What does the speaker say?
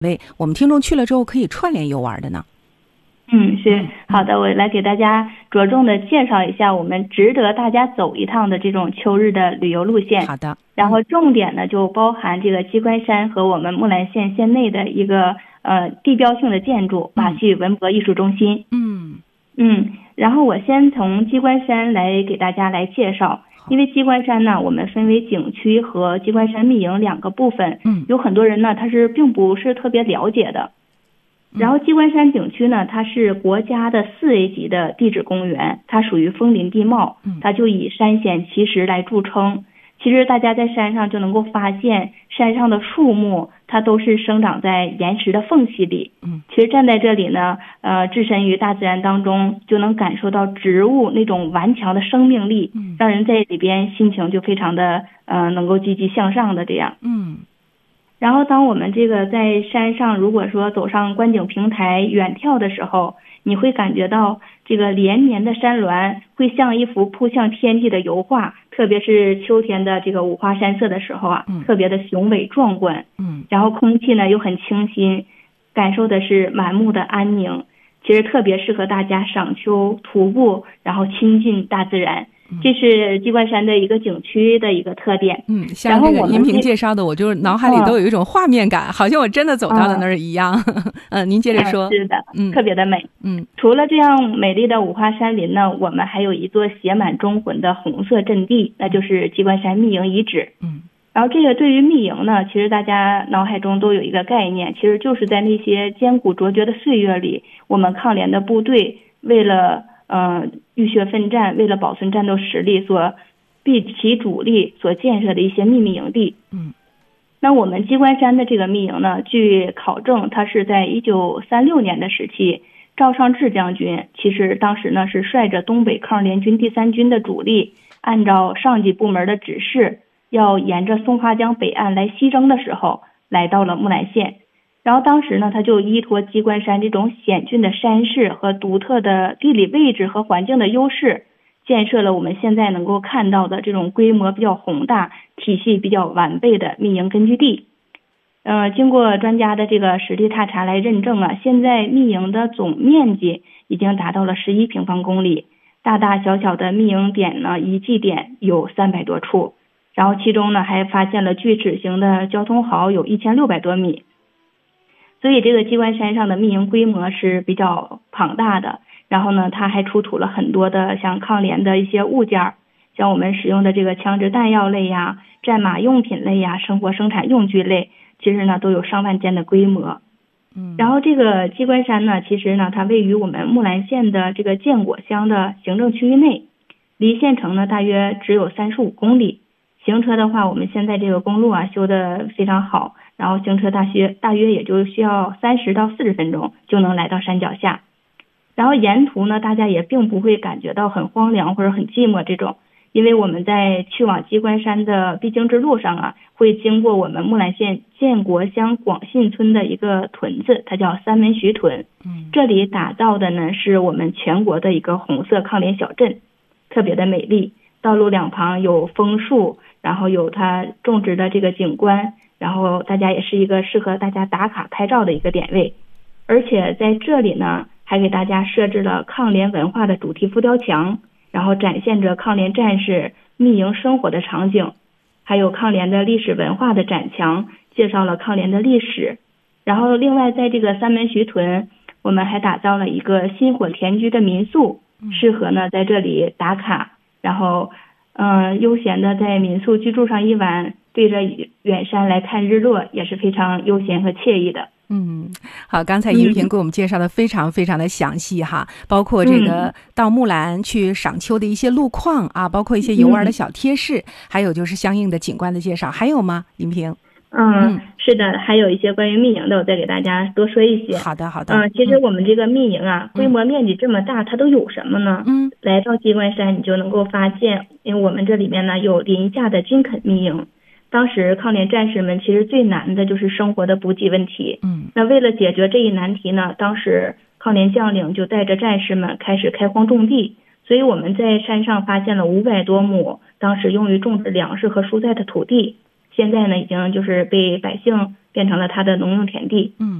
我们听众去了之后可以串联游玩的呢？ 是好的，我来给大家着重的介绍一下我们值得大家走一趟的这种秋日的旅游路线。 好的， 然后重点呢就包含这个鸡冠山和我们木兰县县内的一个地标性的建筑马戏文博艺术中心。然后我先从鸡冠山来给大家来介绍。因为鸡冠山呢，我们分为景区和鸡冠山密营两个部分。有很多人呢，他是并不是特别了解的。然后鸡冠山景区呢，它是国家的4A 级的地质公园，它属于枫林地貌，它就以山险奇石来著称。其实大家在山上就能够发现，山上的树木它都是生长在岩石的缝隙里。其实站在这里呢，置身于大自然当中，就能感受到植物那种顽强的生命力，让人在里边心情就非常的能够积极向上的这样。然后当我们这个在山上如果说走上观景平台远眺的时候，你会感觉到这个连绵的山峦会像一幅扑向天际的油画，特别是秋天的这个五花山色的时候啊，特别的雄伟壮观。然后空气呢又很清新，感受的是满目的安宁，其实特别适合大家赏秋徒步，然后亲近大自然。这是鸡冠山的一个景区的一个特点。 像这个音频介绍的，我就脑海里都有一种画面感，好像我真的走到了那儿一样。您接着说。 是的，特别的美。除了这样美丽的五花山林呢，我们还有一座写满忠魂的红色阵地，那就是鸡冠山密营遗址。然后这个对于密营呢，其实大家脑海中都有一个概念，其实就是在那些艰苦卓绝的岁月里，我们抗联的部队为了浴血奋战，为了保存战斗实力所毕其主力所建设的一些秘密营地。那我们鸡冠山的这个密营呢，据考证，它是在1936年的时期，赵尚志将军其实当时呢是率着东北抗联军第3军的主力，按照上级部门的指示，要沿着松花江北岸来西征的时候，来到了木兰县。然后当时呢，他就依托鸡冠山这种险峻的山势和独特的地理位置和环境的优势，建设了我们现在能够看到的这种规模比较宏大、体系比较完备的密营根据地。经过专家的这个实地踏查来认证啊，现在密营的总面积已经达到了11平方公里，大大小小的密营点呢，遗迹点有300多处，然后其中呢还发现了锯齿形的交通壕有1600多米。所以这个鸡冠山上的密营规模是比较庞大的，然后呢它还出土了很多的像抗联的一些物件，像我们使用的这个枪支弹药类呀、战马用品类呀、生活生产用具类，其实呢都有上万件的规模。然后这个鸡冠山呢，其实呢它位于我们木兰县的这个建果乡的行政区域内，离县城呢大约只有35公里。行车的话，我们现在这个公路啊修得非常好，然后行车大约也就需要30到40分钟就能来到山脚下。然后沿途呢，大家也并不会感觉到很荒凉或者很寂寞这种，因为我们在去往鸡冠山的必经之路上啊，会经过我们木兰县建国乡广信村的一个屯子，它叫三门徐屯。这里打造的呢是我们全国的一个红色抗联小镇，特别的美丽。道路两旁有枫树，然后有它种植的这个景观，然后大家也是一个适合大家打卡拍照的一个点位。而且在这里呢，还给大家设置了抗联文化的主题浮雕墙，然后展现着抗联战士密营生活的场景，还有抗联的历史文化的展墙，介绍了抗联的历史。然后另外在这个三门徐屯，我们还打造了一个薪火田居的民宿，适合呢在这里打卡，然后悠闲的在民宿居住上一晚，对着远山来看日落，也是非常悠闲和惬意的。 好，刚才银萍给我们介绍的非常非常的详细哈，包括这个到木兰去赏秋的一些路况啊，包括一些游玩的小贴士，还有就是相应的景观的介绍，还有吗，银萍？ 是的，还有一些关于密营的，我再给大家多说一些。 好的好的。 其实我们这个密营啊，规模面积这么大，它都有什么呢？来到鸡冠山你就能够发现，因为我们这里面呢有林下的军垦密营。当时抗联战士们其实最难的就是生活的补给问题。那为了解决这一难题呢，当时抗联将领就带着战士们开始开荒种地，所以我们在山上发现了500多亩当时用于种植粮食和蔬菜的土地。 现在呢已经就是被百姓变成了它的农用田地。